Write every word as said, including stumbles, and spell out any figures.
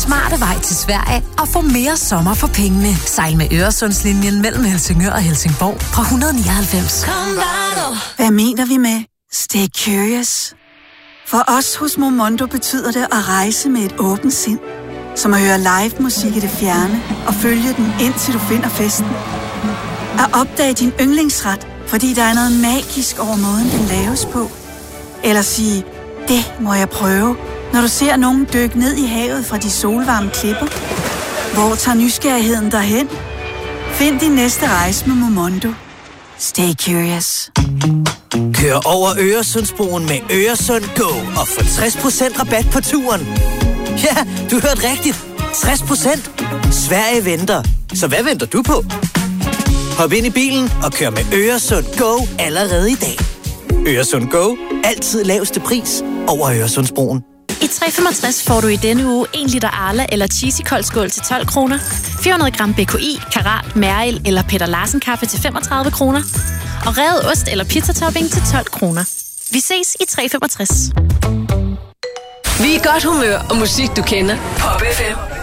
smarte vej til Sverige og få mere sommer for pengene. Sejl med Øresundslinjen mellem Helsingør og Helsingborg fra et hundrede nioghalvfems. Hvad mener vi med stay curious? For os hos Momondo betyder det at rejse med et åbent sind. Som at høre live musik i det fjerne og følge den indtil du finder festen. At opdage din yndlingsret, fordi der er noget magisk over måden, den laves på. Eller sige, det må jeg prøve, når du ser nogen dykke ned i havet fra de solvarme klipper. Hvor tager nysgerrigheden derhen? Find din næste rejse med Momondo. Stay curious. Kør over Øresundsbroen med Øresund Go og få tres procent rabat på turen. Ja, du hørte rigtigt. tres procent. Sverige venter. Så hvad venter du på? Hop ind i bilen og kør med Øresund Go allerede i dag. Øresund Go. Altid laveste pris over Øresundsbroen. I tre komma femogtres får du i denne uge en liter Arla eller Cheesy koldskål til tolv kroner, fire hundrede gram B K I, Karat, Mæril eller Peter Larsen kaffe til femogtredive kroner, og revet ost eller pizzatopping til tolv kroner. Vi ses i tre komma femogtres. Vi er godt humør og musik, du kender. Pop F M.